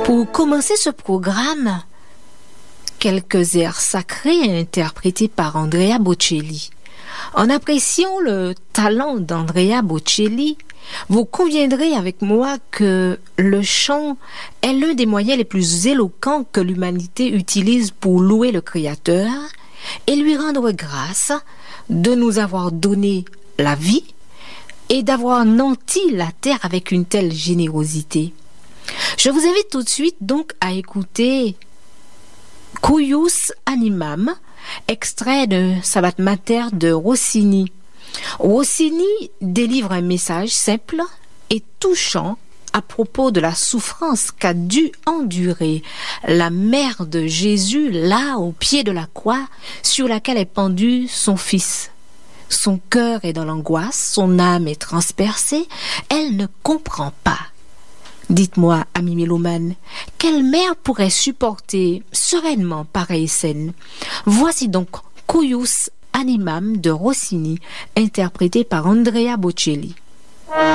Pour commencer ce programme, quelques airs sacrés interprétés par Andrea Bocelli. En appréciant le talent d'Andrea Bocelli, vous conviendrez avec moi que le chant est l'un des moyens les plus éloquents que l'humanité utilise pour louer le Créateur et lui rendre grâce de nous avoir donné la vie et d'avoir nanti la terre avec une telle générosité. Je vous invite tout de suite donc à écouter Cuius Animam, extrait de Stabat Mater de Rossini. Rossini délivre un message simple et touchant à propos de la souffrance qu'a dû endurer la mère de Jésus là au pied de la croix sur laquelle est pendu son fils. Son cœur est dans l'angoisse, son âme est transpercée, elle ne comprend pas. Dites-moi, ami mélomane, quelle mère pourrait supporter sereinement pareille scène? Voici donc Cuius Animam de Rossini, interprété par Andrea Bocelli.